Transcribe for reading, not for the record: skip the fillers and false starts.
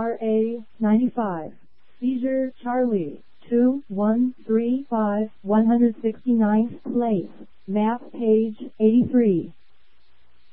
RA 95. Seizure Charlie 2135 169th place. Map page 83.